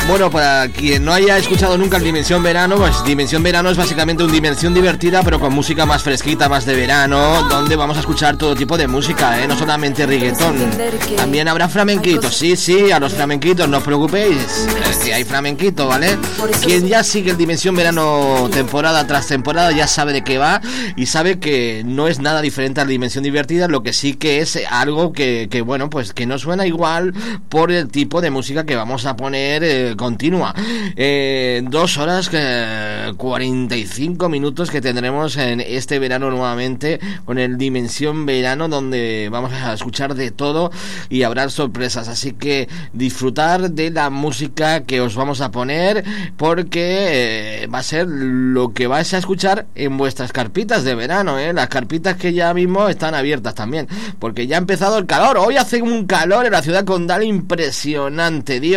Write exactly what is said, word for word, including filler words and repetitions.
Bueno, para quien no haya escuchado nunca el Dimensión Verano, pues Dimensión Verano es básicamente una dimensión divertida, pero con música más fresquita, más de verano, donde vamos a escuchar todo tipo de música, ¿eh? No solamente reggaetón. También habrá flamenquitos, sí, sí, a los flamenquitos, no os preocupéis, que hay flamenquito, ¿vale? Quien ya sigue el Dimensión Verano temporada tras temporada ya sabe de qué va y sabe que no es nada diferente a la Dimensión Divertida, lo que sí que es algo que, que bueno, pues que no suena igual por el tipo de música que vamos a poner eh, continua. Eh, dos horas, eh, cuarenta y cinco minutos que tendremos en este verano nuevamente con el Dimensión Verano, donde vamos a escuchar de todo y habrá sorpresas, así que disfrutar de la música que os vamos a poner, porque eh, va a ser lo que vais a escuchar en vuestras carpitas de verano, eh, las carpitas que ya mismo están abiertas también, porque ya ha empezado el calor. Hoy hace un calor en la ciudad condal impresionante, Dios.